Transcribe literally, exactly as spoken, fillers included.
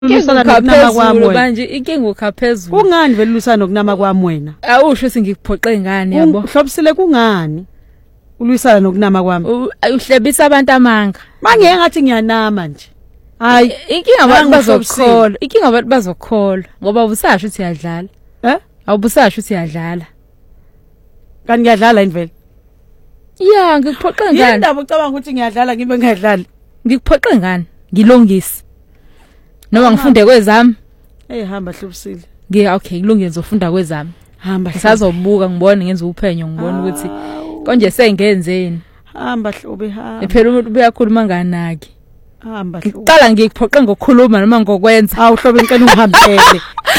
Ulusana nokunama kwami wena. Manje inkinga ukhaphezulu. Kungani vele ulusana nokunama kwami wena? Awusho ukuthi ngikuphoqe ngani yabo. Uhlobisile kungani? Ulusana nokunama kwami. Uhlebisa abantu amanga. Mangeke ngathi ngiyanama nje. Hayi, inkinga abantu bazokukholwa. Inkinga abantu bazokukholwa ngoba ubusasho uthi uyadlala. Eh? Awubusasho uthi uyadlala. Kanti ngiyadlala yini vele? Yeah, ngikuphoqe ngani? Yini ndaba ucabanga ukuthi ngiyadlala ngibe ngiyadlala? Ngikuphoqe ngani? Ngilongisi. Noma ngifunde kwezami. Eh hamba Hlobisile. Ngi okay, kulungile ngizofunda kwezami. Hamba Ngisazobuka ngibone ngenza uphenyo ngibone ukuthi konje sengenzeni. Hamba Hlobi hamba. Phela umuntu uyakhuluma nganaki. Hamba Hlobi. Qala ngikuphoqe ngokukhuluma noma ngokwenza. Awu Hlobi ngicela ungihambele.